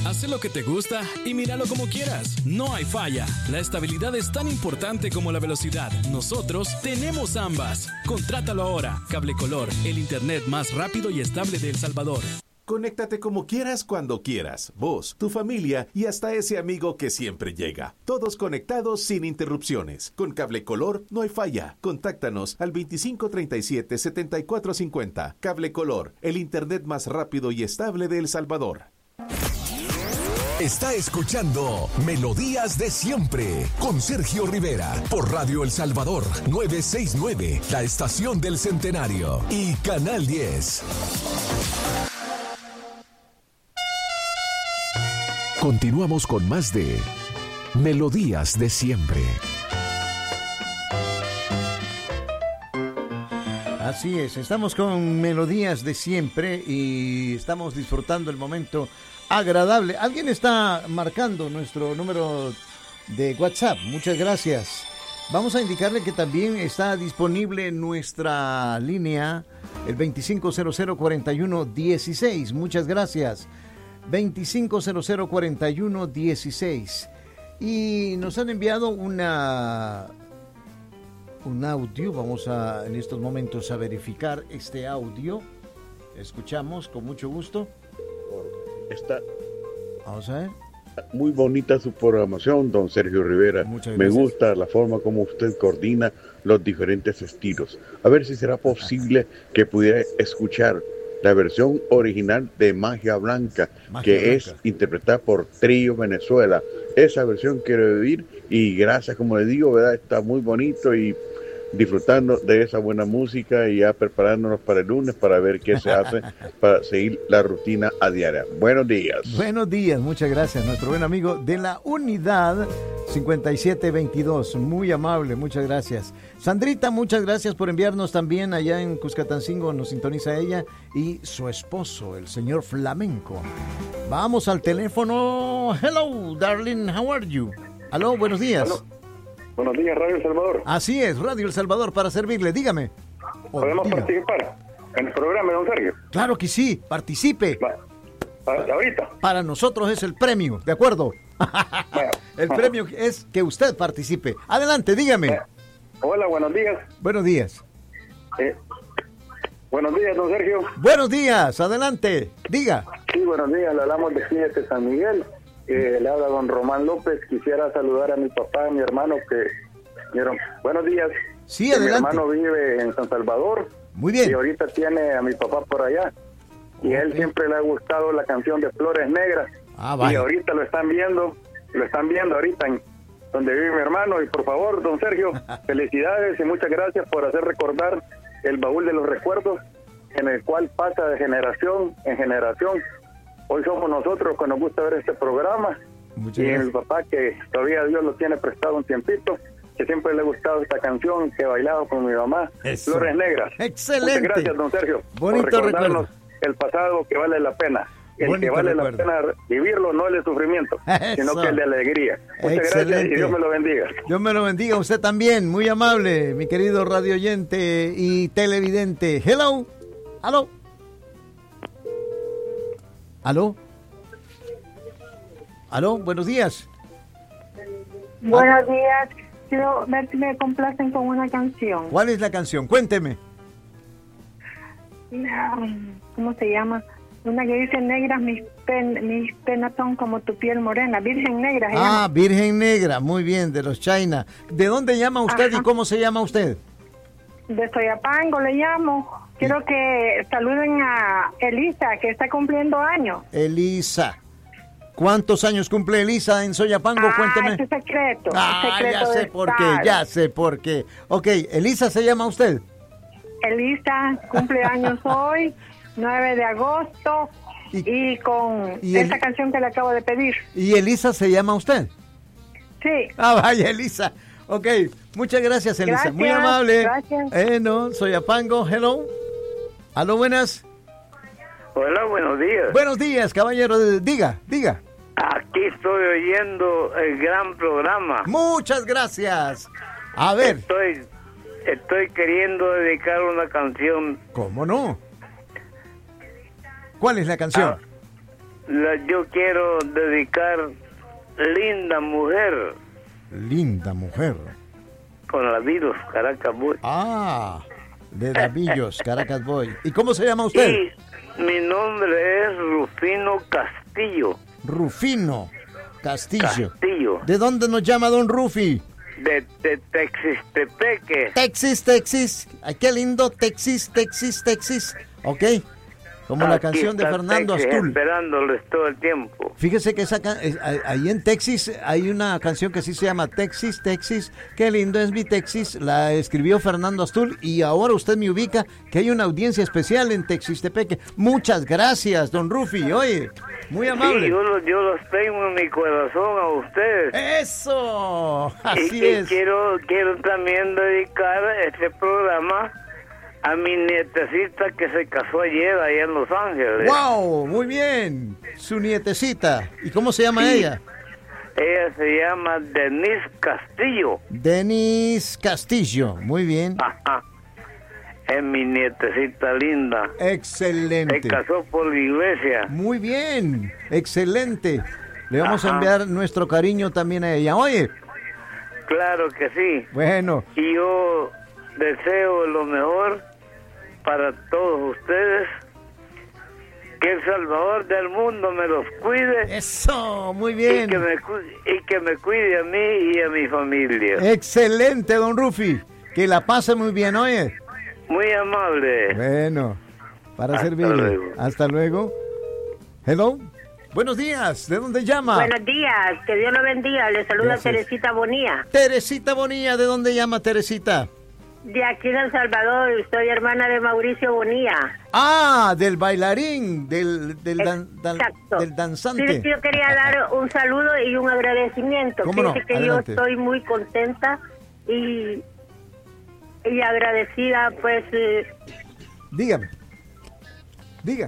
Haz lo que te gusta y míralo como quieras. No hay falla. La estabilidad es tan importante como la velocidad. Nosotros tenemos ambas. Contrátalo ahora. Cable Color, el internet más rápido y estable de El Salvador. Conéctate como quieras, cuando quieras. Vos, tu familia y hasta ese amigo que siempre llega. Todos conectados sin interrupciones. Con Cable Color no hay falla. Contáctanos al 2537-7450. Cable Color, el internet más rápido y estable de El Salvador. Está escuchando Melodías de Siempre con Sergio Rivera por Radio El Salvador 969, la estación del Centenario y Canal 10. Continuamos con más de Melodías de Siempre. Así es, estamos con Melodías de Siempre y estamos disfrutando el momento agradable. Alguien está marcando nuestro número de WhatsApp. Muchas gracias. Vamos a indicarle que también está disponible nuestra línea, el 25004116. Muchas gracias. 25004116. Y nos han enviado un audio. Vamos a en estos momentos a verificar este audio. Escuchamos con mucho gusto. Está Vamos a ver. muy bonita su programación, don Sergio Rivera. Muchas Me gracias. gusta la forma como usted coordina los diferentes estilos. A ver si será posible que pudiera escuchar la versión original de Magia Blanca, es interpretada por Trío Venezuela. Esa versión quiero vivir y gracias, como le digo, ¿verdad? Está muy bonito y disfrutando de esa buena música y ya preparándonos para el lunes para ver qué se hace para seguir la rutina a diaria. Buenos días. Buenos días, muchas gracias. Nuestro buen amigo de la unidad 5722. Muy amable, muchas gracias. Sandrita, muchas gracias por enviarnos también allá en Cuscatancingo. Nos sintoniza ella y su esposo, el señor Flamenco. Vamos al teléfono. Hello, darling, how are you? Aló, buenos días. Aló. Buenos días, Radio El Salvador. Así es, Radio El Salvador para servirle. Dígame. ¿Podemos participar en el programa, don Sergio? Claro que sí, participe. ¿Ahorita? Para nosotros es el premio, ¿de acuerdo? El premio es que usted participe. Adelante, dígame. Hola, buenos días. Buenos días. Buenos días, don Sergio. Buenos días, adelante, diga. Sí, buenos días, le hablamos de Fíjate San Miguel. Le habla don Román López. Quisiera saludar a mi papá, a mi hermano buenos días. Sí, adelante. Mi hermano vive en San Salvador. Muy bien. Y ahorita tiene a mi papá por allá. Y a él siempre le ha gustado la canción de Flores Negras. Vaya. Y ahorita lo están viendo ahorita en donde vive mi hermano. Y por favor, don Sergio, felicidades y muchas gracias por hacer recordar el baúl de los recuerdos, en el cual pasa de generación en generación. Hoy somos nosotros que nos gusta ver este programa. Muchas y gracias. mi papá, que todavía Dios lo tiene prestado un tiempito, que siempre le ha gustado esta canción, que bailaba con mi mamá. Eso. Flores Negras. Excelente. Muchas gracias, don Sergio, Bonito por recordarnos recuerdo. el pasado que vale la pena. El Bonito que vale recuerdo. la pena vivirlo, no el de sufrimiento, sino Eso. que el de alegría. Muchas Excelente. gracias y Dios me lo bendiga. Dios me lo bendiga, usted también, muy amable, mi querido radio oyente y televidente. Hello, aló. Aló. Aló, buenos días. Buenos días. Quiero ver si me complacen con una canción. ¿Cuál es la canción? Cuénteme. ¿Cómo se llama? Una que dice: negras mis penas son como tu piel morena. Virgen Negra se llama. Virgen Negra, muy bien, de los China. ¿De dónde llama usted? Ajá. Y cómo se llama usted? De Soyapango le llamo. Quiero que saluden a Elisa, que está cumpliendo años. Elisa. ¿Cuántos años cumple Elisa en Soyapango? Cuénteme. Es secreto. Ya sé por qué, ya sé por qué. Ok, Elisa se llama usted. Elisa cumple años hoy, 9 de agosto, y con esa canción que le acabo de pedir. ¿Y Elisa se llama usted? Sí. Vaya, Elisa. Ok, muchas gracias, Elisa. Gracias, muy amable. gracias. No, Soyapango, hello. Aló, buenas. Hola, buenos días. Buenos días, caballero. Diga. Aquí estoy oyendo el gran programa. Muchas gracias. A ver. Estoy queriendo dedicar una canción. ¿Cómo no? ¿Cuál es la canción? yo quiero dedicar Linda Mujer. Linda Mujer. Con Lavillos, Caracas Boy. Ah, de Lavillos, Caracas Boy. ¿Y cómo se llama usted? Y mi nombre es Rufino Castillo. Rufino Castillo. ¿De dónde nos llama don Rufi? De Texistepeque. Texas. Ay, qué lindo, Texas. Ok. Como la canción de Fernando Astul. Esperándoles todo el tiempo. Fíjese que ahí en Texas hay una canción que sí se llama Texas. Qué lindo es mi Texas. La escribió Fernando Astul y ahora usted me ubica que hay una audiencia especial en Texistepeque. Muchas gracias, don Rufi. Oye, muy amable. Sí, yo los tengo en mi corazón a ustedes. ¡Eso! Así y es. Quiero también dedicar este programa a mi nietecita que se casó ayer allá en Los Ángeles. ¡Wow! Muy bien. Su nietecita. ¿Y cómo se llama ella? Ella se llama Denise Castillo. Denise Castillo. Muy bien. Ajá. Es mi nietecita linda. Excelente. Se casó por la iglesia. Muy bien. Excelente. Le vamos a enviar nuestro cariño también a ella. Oye. Claro que sí. Bueno. Y yo deseo lo mejor para todos ustedes, que el Salvador del mundo me los cuide. Eso, muy bien. Y que me cuide a mí y a mi familia. Excelente, don Rufi. Que la pase muy bien, oye. Muy amable. Bueno, para servirle. Hasta luego. Hello. Buenos días. ¿De dónde llama? Buenos días. Que Dios lo bendiga. Le saluda Teresita Bonilla. Teresita Bonilla. ¿De dónde llama Teresita? De aquí de El Salvador, soy hermana de Mauricio Bonilla. Ah, del bailarín, del danzante. Sí, yo quería dar un saludo y un agradecimiento. ¿Cómo no? Que Adelante. yo estoy muy contenta y agradecida, pues... Dígame. Diga.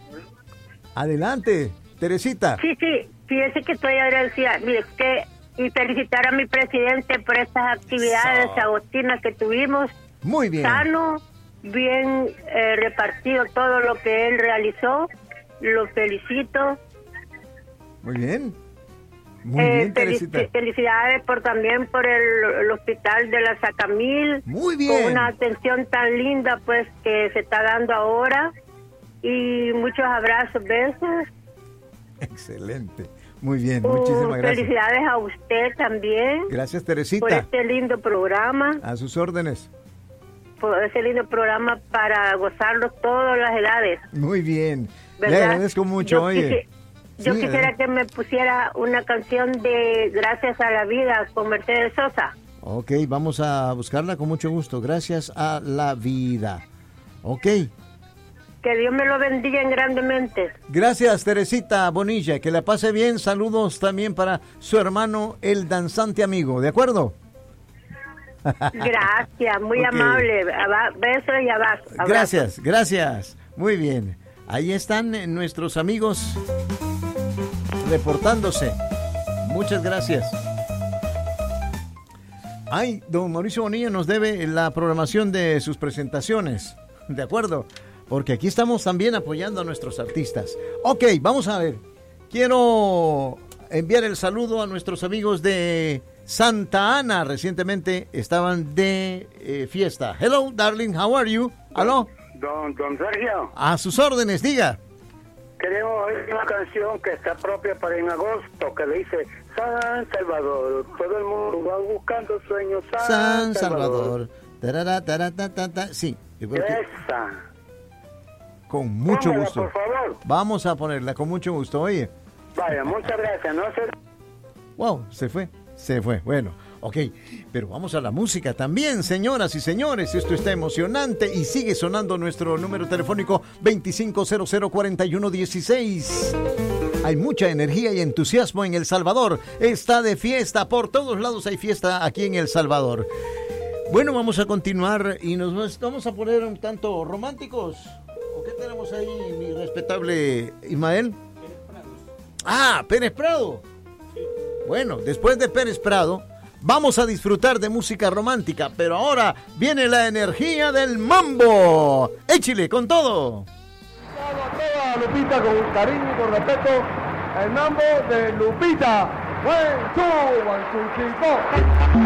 Adelante, Teresita. Sí, fíjese que estoy agradecida. Mire, y felicitar a mi presidente por estas actividades agostinas que tuvimos. Muy bien. Sano, bien repartido todo lo que él realizó. Lo felicito. Muy bien. Muy bien, Teresita. Felicidades también por el hospital de la Sacamil. Muy bien. Con una atención tan linda pues que se está dando ahora. Y muchos abrazos, besos. Excelente. Muy bien, muchísimas gracias. Felicidades a usted también. Gracias, Teresita. Por este lindo programa. A sus órdenes. Por ese lindo programa para gozarlo todas las edades. Muy bien. ¿Verdad? Le agradezco mucho, Yo quisiera que me pusiera una canción de Gracias a la Vida con Mercedes Sosa. Ok, vamos a buscarla con mucho gusto. Gracias a la vida. Ok. Que Dios me lo bendiga grandemente. Gracias, Teresita Bonilla. Que la pase bien. Saludos también para su hermano, el danzante amigo. ¿De acuerdo? Gracias, muy amable. Besos y abrazos. Gracias. Muy bien. Ahí están nuestros amigos reportándose. Muchas gracias. Ay, don Mauricio Bonilla nos debe la programación de sus presentaciones. ¿De acuerdo? Porque aquí estamos también apoyando a nuestros artistas. Ok, vamos a ver. Quiero enviar el saludo a nuestros amigos de Santa Ana. Recientemente estaban de fiesta. Hello, darling, how are you? ¿Aló? Don Sergio. A sus órdenes, diga. Queremos oír una canción que está propia para en agosto, que le dice San Salvador. Todo el mundo va buscando sueños. San Salvador. Sí. Esa. Con mucho Póngala, gusto. por favor. Vamos a ponerla con mucho gusto, oye. Vaya, muchas gracias. No se... Wow, se fue. Bueno, ok. Pero vamos a la música también, señoras y señores. Esto está emocionante y sigue sonando nuestro número telefónico 25004116. Hay mucha energía y entusiasmo en El Salvador. Está de fiesta. Por todos lados hay fiesta aquí en El Salvador. Bueno, vamos a continuar y nos vamos a poner un tanto románticos. ¿O qué tenemos ahí, mi respetable Ismael? Pérez Prado. Bueno, después de Pérez Prado, vamos a disfrutar de música romántica, pero ahora viene la energía del mambo. ¡Échile con todo! Todo, Lupita, con cariño y con respeto, el mambo de Lupita. 1, 2, 1, 2, 3, 4.